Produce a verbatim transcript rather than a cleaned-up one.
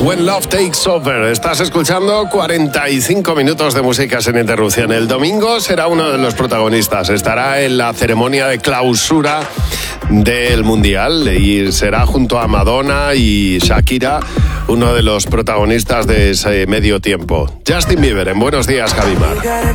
When Love Takes Over. Estás escuchando cuarenta y cinco minutos de música sin interrupción. El domingo será uno de los protagonistas. Estará en la ceremonia de clausura del Mundial y será junto a Madonna y Shakira uno de los protagonistas de ese medio tiempo. Justin Bieber en Buenos Días, Javimar.